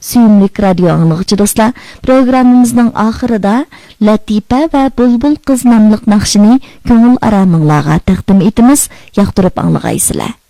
Suyumlik radio anlıqçı dostlar, programımızın ahırida Latifa ve Bulbul Kız namlıq naqşini köngül aramыңlarga təqdim etimiz, yaqtırıp anlıqaysılar.